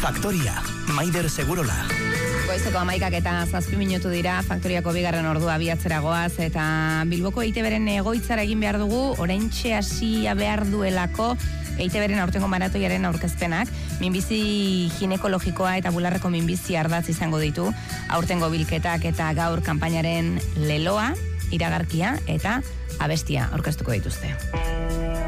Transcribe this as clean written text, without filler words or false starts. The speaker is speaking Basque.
Faktoria, Maider Segurola. Goizeko 11:07 minutu dira, Faktoriako bigarren ordua abiatzera goaz, eta Bilboko EITBren egoitzara egin behar dugu, oraintxe hasia behar duelako EITBren aurtengo maratoiaren aurkezpenak, minbizi ginekologikoa eta bularreko minbizi ardatz izango ditu, aurtengo bilketak eta gaur kanpainaren leloa, iragarkia eta abestia aurkeztuko dituzte.